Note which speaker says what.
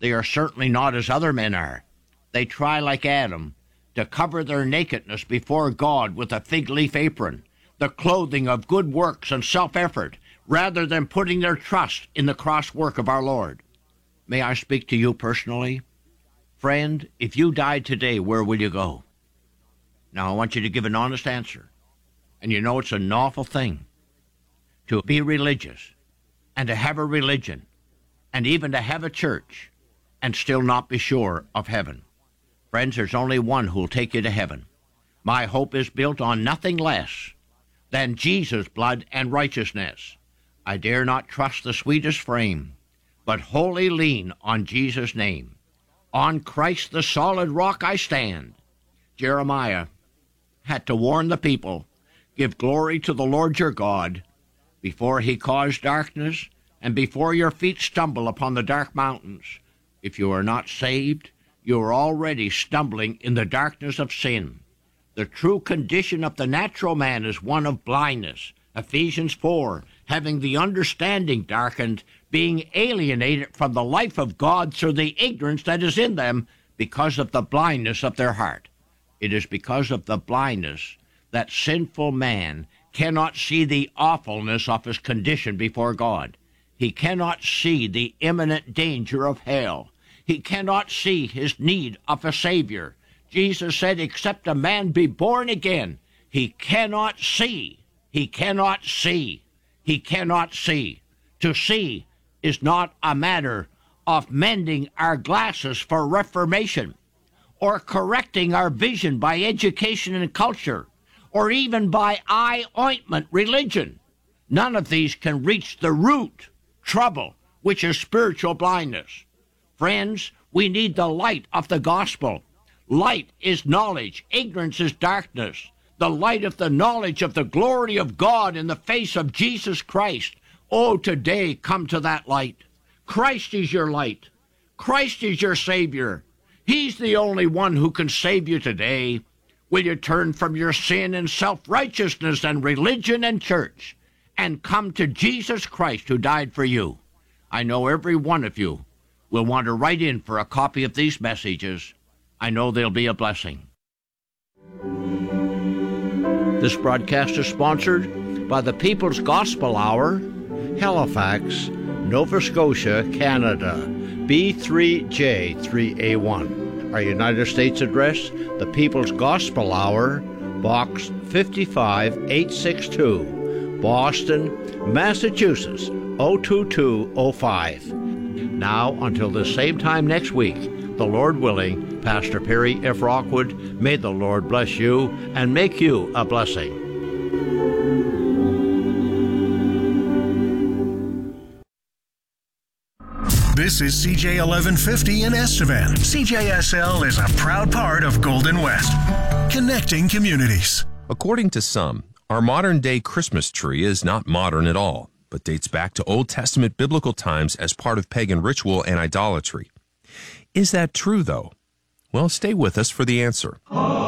Speaker 1: They are certainly not as other men are. They try, like Adam, to cover their nakedness before God with a fig leaf apron, the clothing of good works and self-effort, rather than putting their trust in the cross work of our Lord. May I speak to you personally? Friend, if you died today, where will you go? Now, I want you to give an honest answer. And you know it's an awful thing to be religious and to have a religion and even to have a church and still not be sure of heaven. Friends, there's only one who'll take you to heaven. My hope is built on nothing less than Jesus' blood and righteousness. I dare not trust the sweetest frame, but wholly lean on Jesus' name. On Christ the solid rock I stand. Jeremiah had to warn the people, give glory to the Lord your God, before he caused darkness, and before your feet stumble upon the dark mountains. If you are not saved, you are already stumbling in the darkness of sin. The true condition of the natural man is one of blindness. Ephesians 4, having the understanding darkened, being alienated from the life of God through the ignorance that is in them because of the blindness of their heart. It is because of the blindness that sinful man cannot see the awfulness of his condition before God. He cannot see the imminent danger of hell. He cannot see his need of a Savior. Jesus said, except a man be born again, he cannot see. He cannot see. He cannot see. To see is not a matter of mending our glasses for reformation, or correcting our vision by education and culture, or even by eye ointment religion. None of these can reach the root trouble, which is spiritual blindness. Friends, we need the light of the gospel. Light is knowledge. Ignorance is darkness. The light of the knowledge of the glory of God in the face of Jesus Christ. Oh, today, come to that light. Christ is your light. Christ is your Savior. He's the only one who can save you today. Will you turn from your sin and self-righteousness and religion and church and come to Jesus Christ who died for you? I know every one of you will want to write in for a copy of these messages. I know they'll be a blessing. This broadcast is sponsored by the People's Gospel Hour, Halifax, Nova Scotia, Canada, B3J3A1. Our United States address, the People's Gospel Hour, Box 55862, Boston, Massachusetts, 02205. Now, until the same time next week, the Lord willing, Pastor Perry F. Rockwood, may the Lord bless you and make you a blessing.
Speaker 2: This is CJ 1150 in Estevan. CJSL is a proud part of Golden West, connecting communities.
Speaker 3: According to some, our modern-day Christmas tree is not modern at all, but dates back to Old Testament biblical times as part of pagan ritual and idolatry. Is that true, though? Well, stay with us for the answer.